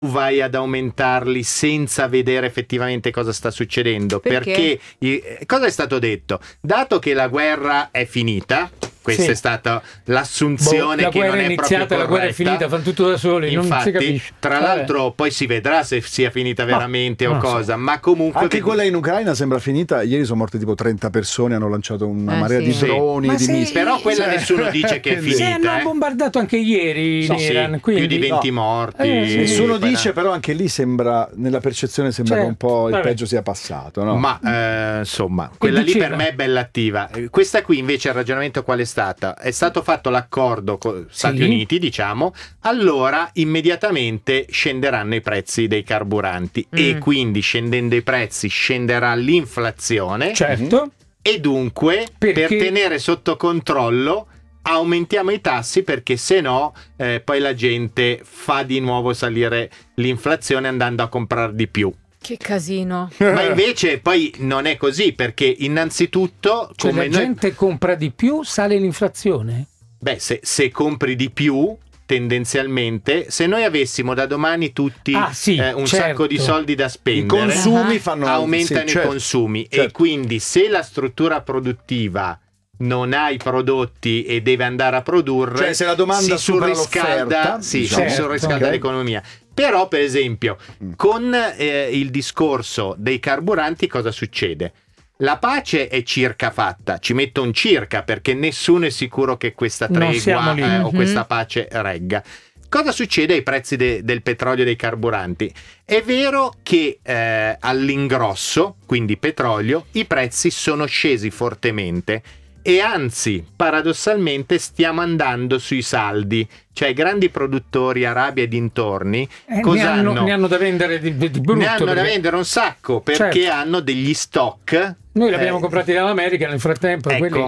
vai ad aumentarli senza vedere effettivamente cosa sta succedendo? Perché cosa è stato detto? Dato che la guerra è finita, questa è stata l'assunzione che non è iniziata, proprio corretta. La guerra è finita, fanno tutto da soli. Infatti, non si capisce. Tra l'altro poi si vedrà se sia finita veramente o cosa, ma comunque... Anche quella in Ucraina sembra finita. Ieri sono morte tipo 30 persone, hanno lanciato una marea di droni e di missili. Però quella nessuno dice che è finita. Hanno bombardato anche ieri in Iran, quindi... più di 20 morti. Nessuno dice, però anche lì sembra, nella percezione sembra che un po' il peggio sia passato, no? Ma insomma, quella lì per me è bella attiva. Questa qui invece il ragionamento qual è stata? È stato fatto l'accordo con Stati Uniti, diciamo, allora immediatamente scenderanno i prezzi dei carburanti e quindi scendendo i prezzi scenderà l'inflazione. Certo. E dunque per tenere sotto controllo aumentiamo i tassi, perché se no poi la gente fa di nuovo salire l'inflazione andando a comprare di più. Che casino. Ma invece poi non è così, perché innanzitutto come la gente compra di più, sale l'inflazione? Beh, se compri di più, tendenzialmente, se noi avessimo da domani tutti un sacco di soldi da spendere, i consumi aumentano i consumi e quindi se la struttura produttiva non ha i prodotti e deve andare a produrre, cioè se la domanda si surriscalda, si surriscalda l'economia. Però per esempio con il discorso dei carburanti cosa succede? La pace è circa fatta, ci metto un circa perché nessuno è sicuro che questa tregua o questa pace regga. Cosa succede ai prezzi del petrolio e dei carburanti? È vero che all'ingrosso, quindi petrolio, i prezzi sono scesi fortemente e anzi, paradossalmente, stiamo andando sui saldi. Cioè i grandi produttori Arabia e dintorni ne hanno da vendere di brutto. Ne hanno da vendere un sacco perché hanno degli stock. Noi li abbiamo comprati dall'America nel frattempo. Ecco.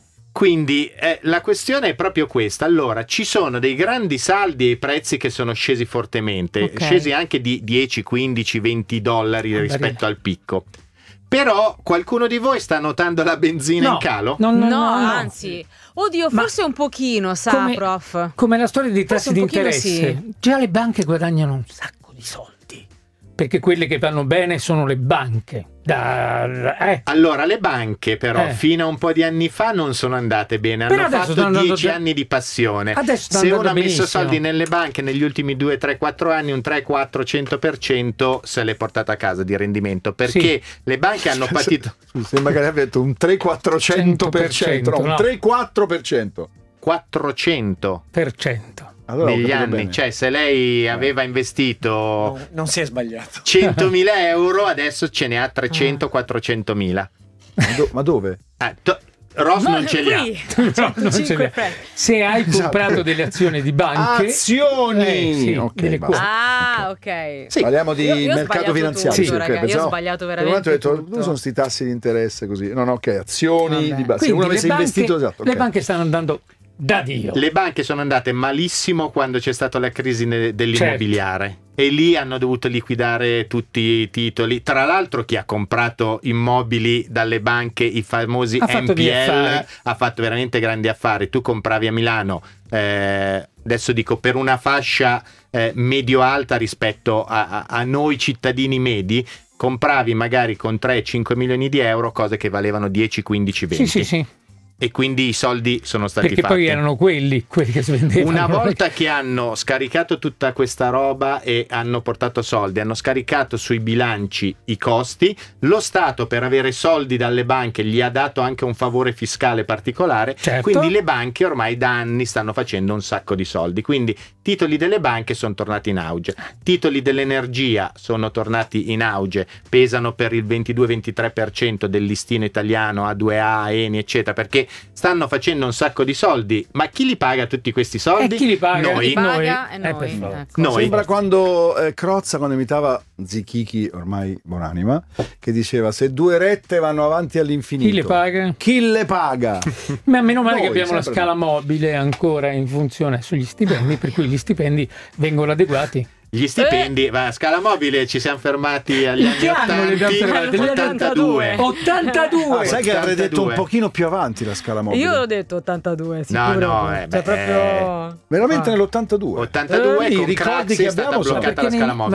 Quindi la questione è proprio questa. Allora, ci sono dei grandi saldi e i prezzi che sono scesi fortemente, scesi anche di 10, 15, 20 dollari rispetto al picco. Però qualcuno di voi sta notando la benzina in calo? No, anzi. Oddio, forse un pochino, prof. Come la storia dei tassi di interesse. Già le banche guadagnano un sacco di soldi. Perché quelle che vanno bene sono le banche. Allora, le banche però fino a un po' di anni fa non sono andate bene. Hanno fatto 10 anni di passione. Se uno ha messo soldi nelle banche negli ultimi 2, 3, 4 anni, un 3, 4, 100% se l'è portata a casa di rendimento. Perché le banche hanno patito... Sembra che abbia detto un 3-400%, no, un 3-4%. 400%. Allora, negli anni, cioè se lei aveva investito non si è sbagliato 100.000 euro, adesso ce ne ha 300-400.000. Ma dove? Ross non ce li ha. Se hai comprato delle azioni di banche, azioni, ok. Sì. Parliamo di mercato finanziario. Tutto, raga, io ho sbagliato veramente. Ho detto, dove sono sti tassi di interesse così? No, azioni di base. Se uno avesse investito, le banche stanno andando da Dio. Le banche sono andate malissimo quando c'è stata la crisi dell'immobiliare e lì hanno dovuto liquidare tutti i titoli. Tra l'altro chi ha comprato immobili dalle banche, i famosi NPL, ha fatto veramente grandi affari. Tu compravi a Milano, adesso dico per una fascia medio-alta rispetto a noi cittadini medi, compravi magari con 3-5 milioni di euro cose che valevano 10, 15, 20. Sì. E quindi i soldi sono stati perché fatti. Poi erano quelli che si vendevano. Una volta che hanno scaricato tutta questa roba e hanno portato soldi, hanno scaricato sui bilanci i costi, lo Stato per avere soldi dalle banche gli ha dato anche un favore fiscale particolare, quindi le banche ormai da anni stanno facendo un sacco di soldi, quindi titoli delle banche sono tornati in auge, titoli dell'energia sono tornati in auge, pesano per il 22-23% del listino italiano, A2A, Eni eccetera, perché stanno facendo un sacco di soldi. Ma chi li paga tutti questi soldi? Chi li paga? Noi. Noi. Sembra quando Crozza, quando imitava Zichichi, ormai buonanima, che diceva: se due rette vanno avanti all'infinito, chi le paga? Chi le paga? Ma meno male che abbiamo la scala mobile ancora in funzione sugli stipendi, per cui gli stipendi vengono adeguati. gli stipendi, a Scala Mobile ci siamo fermati agli anni 82. 82. Sai che avrei detto un pochino più avanti la Scala Mobile. Io l'ho detto 82, sicuro. No, proprio... veramente nell'82. 82 con i ricordi Craxi che è stata abbiamo bloccata la Scala Mobile.